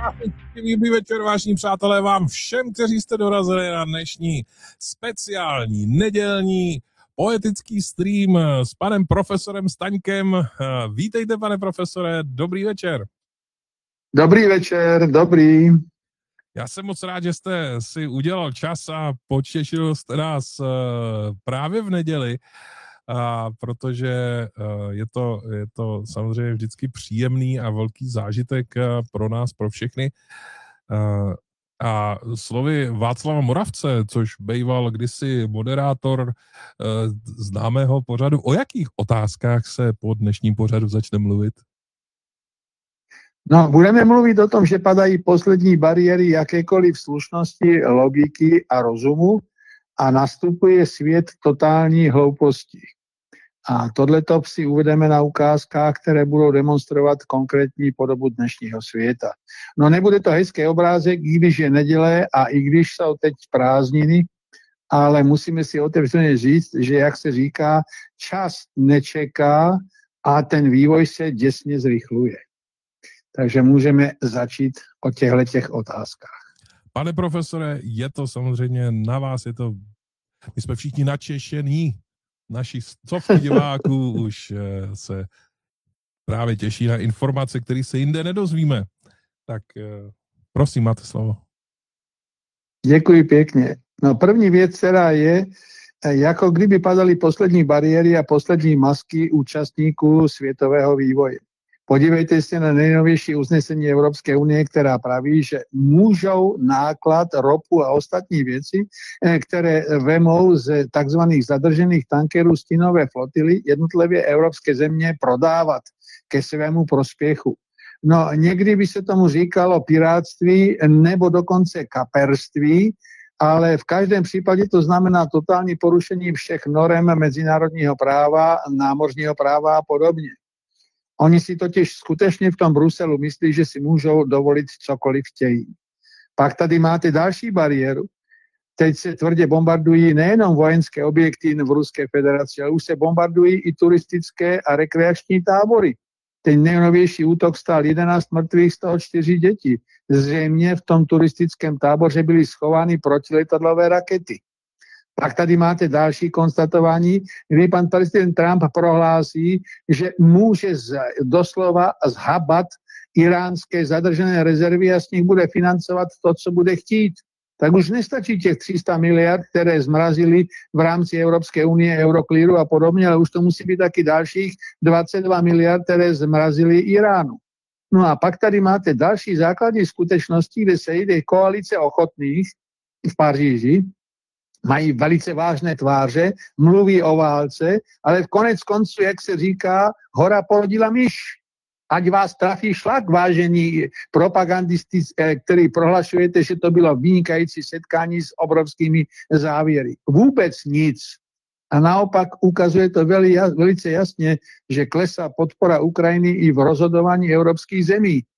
Dobrý večer, vážení přátelé, vám všem, kteří jste dorazili na dnešní speciální nedělní poetický stream s panem profesorem Staňkem. Vítejte, pane profesore, dobrý večer. Dobrý večer, dobrý. Já jsem moc rád, že jste si udělal čas a potěšil jste nás právě v neděli, protože je to samozřejmě vždycky příjemný a velký zážitek pro nás, pro všechny. A slovy Václava Moravce, což býval kdysi moderátor známého pořadu, o jakých otázkách se po dnešním pořadu začne mluvit? No, budeme mluvit o tom, že padají poslední bariéry jakékoliv slušnosti, logiky a rozumu a nastupuje svět totální hlouposti. A tohleto si uvedeme na ukázkách, které budou demonstrovat konkrétní podobu dnešního světa. No, nebude to hezký obrázek, i když je neděle a i když jsou teď prázdniny, ale musíme si otevřeně říct, že, jak se říká, čas nečeká a ten vývoj se děsně zrychluje. Takže můžeme začít o těchto otázkách. Pane profesore, je to samozřejmě na vás, my jsme všichni natěšení, našich stovky diváků už se právě těší na informace, které se jinde nedozvíme. Tak prosím, máte slovo. Děkuji pěkně. No, první věc, která je, jako kdyby padaly poslední bariéry a poslední masky účastníků světového vývoje. Podívejte se na nejnovější usnesení Evropské unie, která praví, že můžou náklad, ropu a ostatní věci, které vemou z takzvaných zadržených tankerů stínové flotily, jednotlivé evropské země prodávat ke svému prospěchu. No, někdy by se tomu říkalo pirátství nebo dokonce kaperství, ale v každém případě to znamená totální porušení všech norem mezinárodního práva, námořního práva a podobně. Oni si totiž skutečně v tom Bruselu myslí, že si můžou dovolit cokoliv chtějí. Pak tady máte další bariéru. Teď se tvrdě bombardují nejenom vojenské objekty v Ruské federaci, ale už se bombardují i turistické a rekreační tábory. Ten nejnovější útok stál 11 mrtvých, z toho 4 děti. Zřejmě v tom turistickém táboře byly schovány protiletadlové rakety. Pak tady máte další konstatování, kdy pan prezident Trump prohlásí, že může doslova zhabat iránské zadržené rezervy a z nich bude financovat to, co bude chtít. Tak už nestačí těch 300 miliard, které zmrazili v rámci Evropské unie, Euroclearu a podobně, ale už to musí být taky dalších 22 miliard, které zmrazili Iránu. No a pak tady máte další základní skutečnosti, kde se jde koalice ochotných v Paříži, mají velice vážné tváře, mluví o válce, ale v konec konců, jak se říká, hora porodila myš. Ať vás trafí šlak, vážení propagandisti, který prohlašujete, že to bylo vynikající setkání s obrovskými závěry. Vůbec nic. A naopak ukazuje to velice jasně, že klesá podpora Ukrajiny i v rozhodování evropských zemí.